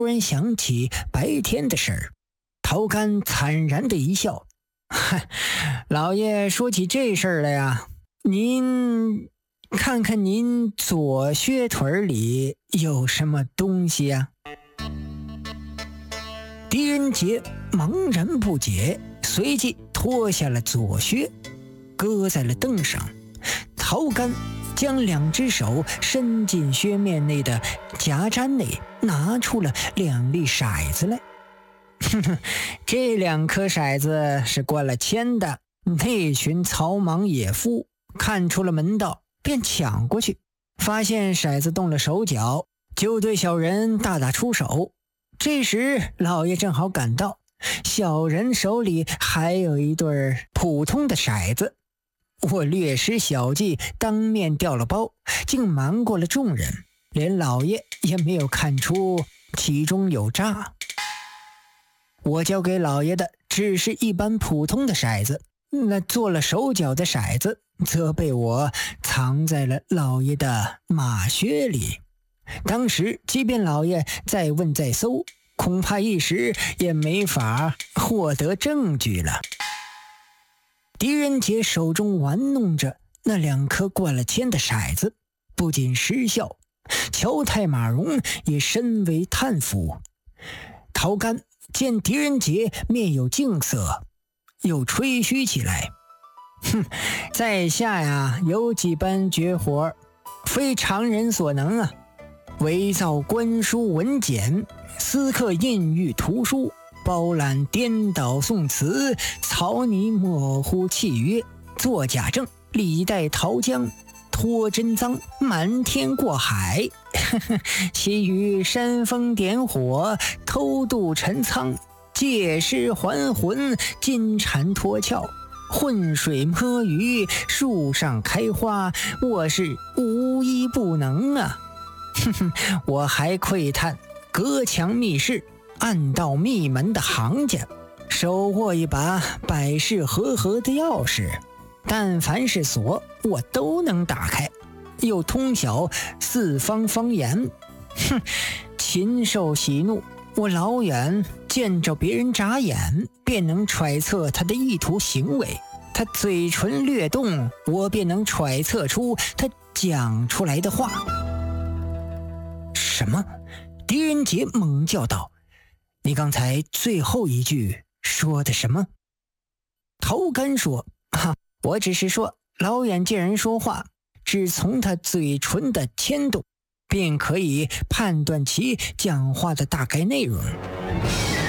突然想起白天的事儿，陶干惨然的一笑：“嗨，老爷说起这事儿来呀，您看看您左靴腿里有什么东西呀？”狄仁杰茫然不解，随即脱下了左靴，搁在了凳上。陶干将2只手伸进靴面内的夹毡内，拿出了2粒骰子来。这2颗骰子是过了签的。那群草莽野夫看出了门道，便抢过去，发现骰子动了手脚，就对小人大打出手。这时老爷正好赶到，小人手里还有一对普通的骰子。我略施小计，当面调了包，竟瞒过了众人，连老爷也没有看出其中有诈。我交给老爷的只是一般普通的骰子，那做了手脚的骰子则被我藏在了老爷的马靴里。当时即便老爷再问再搜，恐怕一时也没法获得证据了。狄仁杰手中玩弄着那2颗过了签的骰子，不仅失笑，乔太马荣也深为叹服。陶干见狄仁杰面有惊色，又吹嘘起来：“在下呀有几般绝活，非常人所能啊！伪造官书文简，私刻印玉图书，包揽颠倒宋词，草拟模糊契约，作假证，历代逃江，脱真赃，瞒天过海，其余煽风点火，偷渡陈仓，借尸还魂，金蝉脱壳，浑水摸鱼，树上开花，我是无一不能啊！我还窥探隔墙密室，暗道密门的行家，手握一把百事和合的钥匙，但凡是锁我都能打开，又通晓四方方言。禽兽喜怒，我老远见着别人眨眼，便能揣测他的意图行为，他嘴唇略动，我便能揣测出他讲出来的话。什么？狄仁杰猛叫道：“你刚才最后一句说的什么？”陶干说：“我只是说老远见人说话，只从他嘴唇的牵动，便可以判断其讲话的大概内容。”